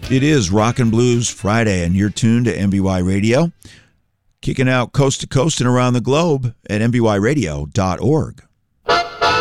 It is Rock and Blues Friday, and you're tuned to MBY Radio, kicking out coast to coast and around the globe at mbyradio.org.